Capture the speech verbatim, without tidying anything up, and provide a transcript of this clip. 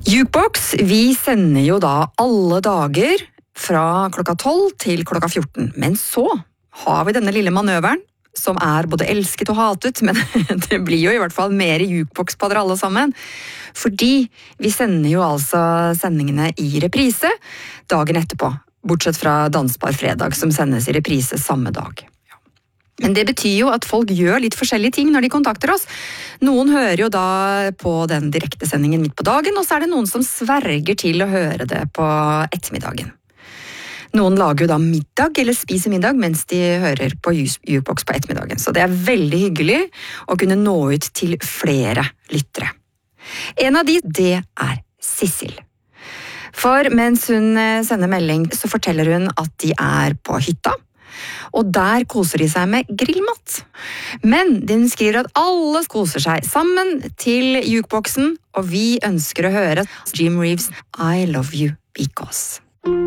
Jukebox, vi sender jo da alle dager fra klokka tolv til klokka fjorten. Men så har vi denne lille manøveren, som er både elsket og hatet, men det blir jo i hvert fall mer jukebox på dere alle sammen. Fordi vi sender jo altså sendingene i reprise dagen etterpå, bortsett fra Dansbar fredag, som sendes i reprise samme dag. Men det betyr jo at folk gjør litt forskjellige ting når de kontakter oss. Noen hører jo da på den direktesendingen midt på dagen, og så er det noen som sverger til å høre det på ettermiddagen. Noen lager jo da middag eller spiser middag mens de hører på Jukebox på ettermiddagen. Så det er veldig hyggelig å kunne nå ut til flere lyttere. En av de, det er Sissel. For mens hun sender melding, så forteller hun at de er på hytta. Og der koser de seg med grillmat. Men den skriver at alle koser seg sammen til jukeboxen, og vi ønsker å høre Jim Reeves I Love You Because.